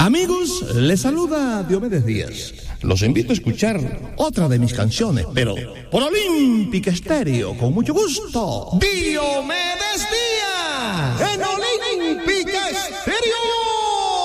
Amigos, les saluda Diomedes Díaz. Los invito a escuchar otra de mis canciones, pero por Olímpica Estéreo, con mucho gusto. ¡Diomedes Díaz!